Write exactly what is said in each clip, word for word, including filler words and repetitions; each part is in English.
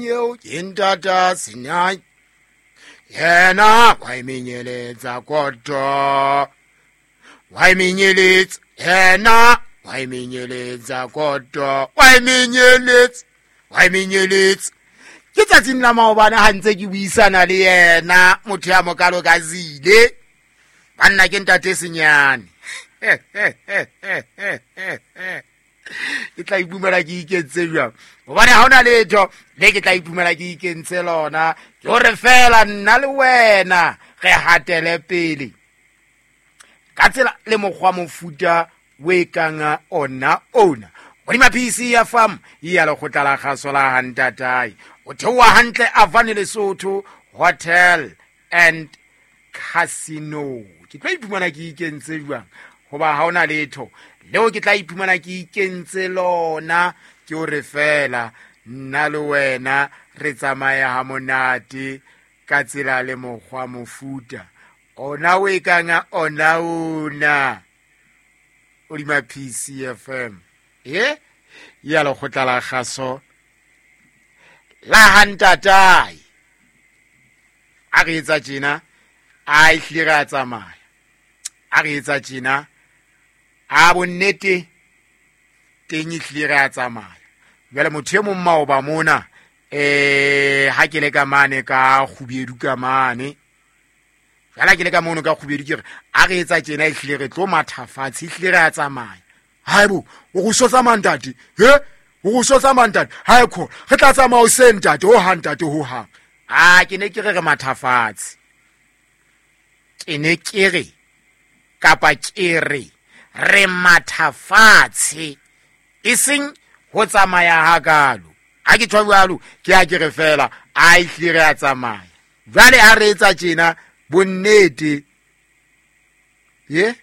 Yo intata sinyai yena waiminyeletsa kodwa waiminyeletsa yena waiminyeletsa kodwa waiminyeletsa waiminyeletsa ke tsatsing la maobane ha ntse ke buisana le yena motho ya mokalo ka zile banna ke ntate senyane ke tla ipumela ke ikentse jwang hobane ha ona letho le ke tla ipumela ke ikentse lona ke hore fela nna le wena re hatele pele ka tsela le mokgwa mofuta we kanga ona ona o di maphisi ya fam ya le khotla la kgasola hantatai o thewa hantle Avani Lesotho Hotel and Casino ke tla ipumela ke ikentse jwang hoba ha ona letho leo ke tla iphumana ke ikentse lona ke o re fela nna le wena re tsamaya ha monate ka tsela le mokgwa mofuta ona we kanga ona una o di maphisi F M eh ya lo khotla la kgaso la hantatai a re etsa tjena a ihlira tsamaya a re etsa tjena a bonnete teng ihlire a tsamaya jwale motho e mong maoba mona eh ha ke le ka mane ka khubedu ka mane jala ke le ka mono ka khubedu ke re a re etsa tjena ihlire tlo mathafatsi ihlire a tsamaya haibo o go sotsa mandati he o go sotsa mandati ha ekho re tla tsamaya o sentate o hantate ho hang a ke ne ke re re mathafatsi ke ne ke re kapa ke re re mathafatsi ising ho tsamaya hakalo a ke tshwabalo ke a ke re fela a ihlire a tsamaya jwale a re etsa tjena bonnete ye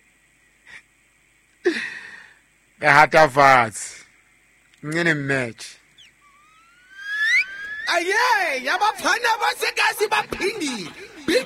re hatafatsi ngene match aye yabafana basekasi baphindile